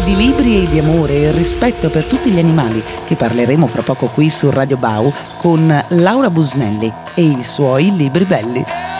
di libri e di amore e rispetto per tutti gli animali, che parleremo fra poco qui su Radio Bau con Laura Busnelli e i suoi libri belli.